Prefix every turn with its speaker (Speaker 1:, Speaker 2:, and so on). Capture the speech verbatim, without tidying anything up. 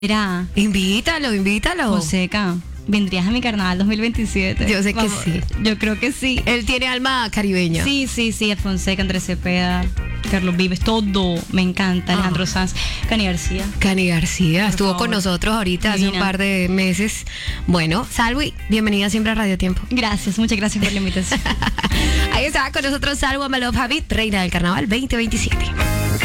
Speaker 1: Mira,
Speaker 2: Invítalo, invítalo.
Speaker 1: Joseca, ¿vendrías a mi carnaval dos mil veintisiete?
Speaker 2: Yo sé que
Speaker 1: Vamos,
Speaker 2: sí.
Speaker 1: Yo creo que sí.
Speaker 2: Él tiene alma caribeña.
Speaker 1: Sí, sí, sí, Fonseca, Andrés Cepeda, Carlos Vives, todo. Me encanta.
Speaker 2: Ah.
Speaker 1: Alejandro Sanz, Cani García.
Speaker 2: Cani García estuvo
Speaker 1: favor.
Speaker 2: con nosotros ahorita hace un
Speaker 1: Divina.
Speaker 2: par de meses. Bueno, Salwi, bienvenida siempre a Radio Tiempo.
Speaker 1: Gracias, muchas gracias por la invitación.
Speaker 2: Ahí estaba con nosotros Salwa Malov Javid, reina del carnaval veinte veintisiete.